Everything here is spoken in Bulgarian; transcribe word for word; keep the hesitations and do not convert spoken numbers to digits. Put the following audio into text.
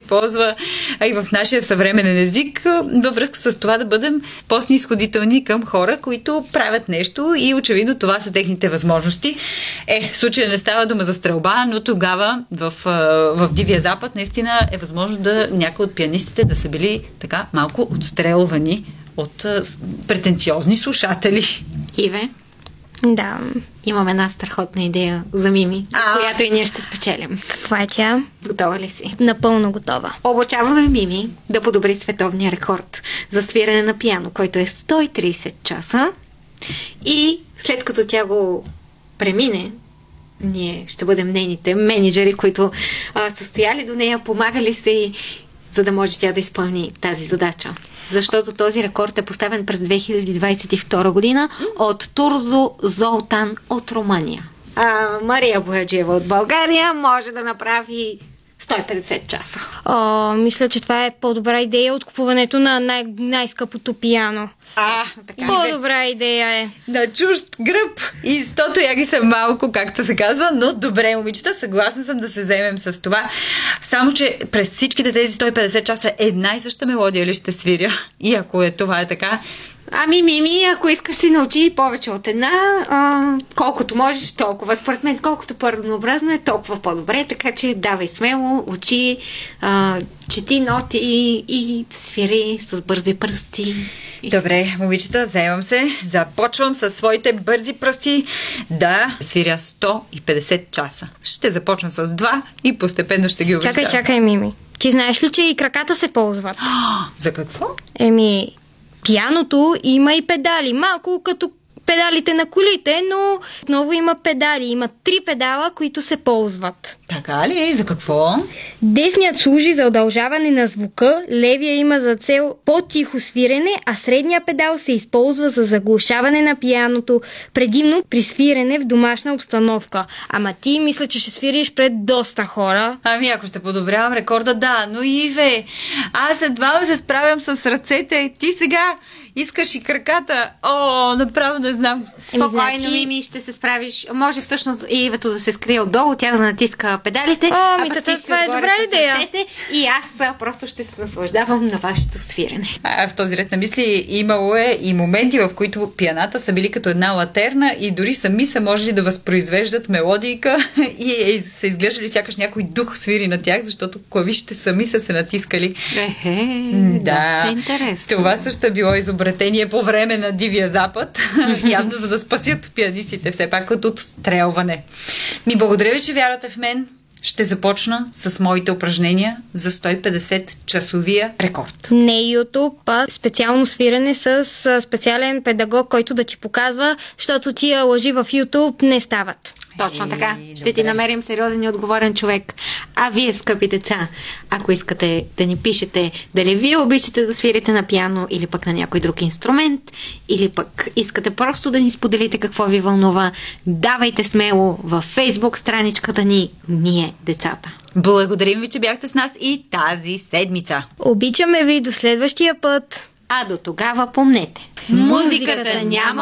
използва и в нашия съвременен език във връзка с това да бъдем по-снисходителни към хора, които правят нещо и очевидно това са техните възможности. Е, в случая не става дума за стрелба, но тогава в, в Дивия Запад наистина е възможно да някои от пианистите да са били така малко отстрелвани от претенциозни слушатели. Иве? Да. Имам една страхотна идея за Мими, а, която и ние ще спечелим. Каква е тя? Готова ли си? Напълно готова. Обучаваме Мими да подобри световния рекорд за свирене на пиано, който е сто и трийсет часа. И след като тя го премине, ние ще бъдем нейните менеджери, които а, са стояли до нея, помагали се и за да може тя да изпълни тази задача. Защото този рекорд е поставен през две хиляди двадесет и втора година от Турзо Золтан от Румъния. А Мария Бояджиева от България може да направи сто и петдесет часа. О, мисля, че това е по-добра идея от купуването на най- най-скъпото пиано. А, така. По-добра идея е. На чужд гръб и стото яги са малко, както се казва, но добре, момичета, съгласна съм да се вземем с това. Само, че през всичките тези сто и петдесет часа една и съща мелодия ли ще свиря? И ако е това е така... Ами, Мими, ако искаш си научи повече от една, а, колкото можеш, толкова. Според мен, колкото по-разнообразно е, толкова по-добре, така че давай смело, учи, а, чети ноти и, и свири с бързи пръсти. Добре, момичета, заемам се. Започвам със своите бързи пръсти да свиря сто и петдесет часа. Ще започна с два и постепенно ще ги увеличавам. Чакай, чакай, Мими. Ти знаеш ли, че и краката се ползват? За какво? Еми, пианото има и педали. Малко като педалите на колите, но отново има педали. Има три педала, които се ползват. Така ли? За какво? Десният служи за удължаване на звука, левия има за цел по-тихо свирене, а средния педал се използва за заглушаване на пианото, предимно при свирене в домашна обстановка. Ама ти мисля, че ще свириш пред доста хора. Ами, ако ще подобрявам рекорда, да, но Иве, аз едва се справям с ръцете. Ти сега искаш и краката. О, направо не знам. Спокойно, значи... Мими, ще се справиш. Може всъщност Ивето да се скрие отдолу, тя да натиска педалите. О, а ми пък това, ти това е добра идея. Ръцете, и аз а, просто ще се наслаждавам на вашето свирене. А, в този ред на мисли имало е и моменти, в които пианата са били като една латерна и дори сами са можели да възпроизвеждат мелодийка и са изглеждали сякаш някой дух свири на тях, защото клавишите сами са се натискали. Ехе, да, доста интересно. Това също е било изобретение по време на Дивия Запад, явно за да спасят пианистите все пак от отстрелване. Ми благодаря ви, че вярвате в мен. Ще започна с моите упражнения за сто и петдесет часовия рекорд. Не YouTube, а специално свирене с специален педагог, който да ти показва, защото тия лъжи в YouTube не стават. Точно така. Е, Ще ти намерим сериозен и отговорен човек. А вие, скъпи деца, ако искате да ни пишете дали вие обичате да свирите на пиано или пък на някой друг инструмент, или пък искате просто да ни споделите какво ви вълнува, давайте смело във Фейсбук страничката ни Ние, децата. Благодарим ви, че бяхте с нас и тази седмица. Обичаме ви, до следващия път. А до тогава помнете. Музиката няма